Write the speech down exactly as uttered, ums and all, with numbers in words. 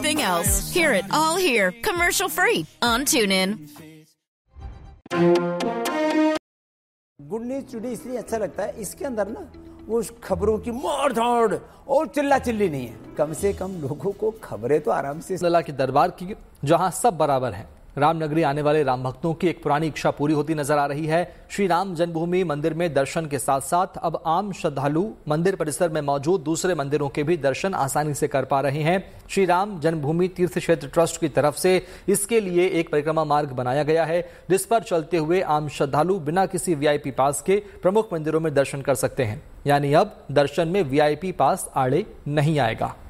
everything else. Hear it all here, commercial free on TuneIn. Good news today इसलिए अच्छा लगता है, इसके अंदर ना वो खबरों की मार धाड़ और चिल्ला चिल्ली नहीं है। कम से कम लोगों को खबरें तो आराम से, अल्लाह के दरबार की जहां सब बराबर हैं। रामनगरी आने वाले राम भक्तों की एक पुरानी इच्छा पूरी होती नजर आ रही है। श्री राम जन्मभूमि मंदिर में दर्शन के साथ साथ अब आम श्रद्धालु मंदिर परिसर में मौजूद दूसरे मंदिरों के भी दर्शन आसानी से कर पा रहे हैं। श्री राम जन्मभूमि तीर्थ क्षेत्र ट्रस्ट की तरफ से इसके लिए एक परिक्रमा मार्ग बनाया गया है, जिस पर चलते हुए आम श्रद्धालु बिना किसी वीआईपी पास के प्रमुख मंदिरों में दर्शन कर सकते हैं। यानी अब दर्शन में वीआईपी पास आड़े नहीं आएगा।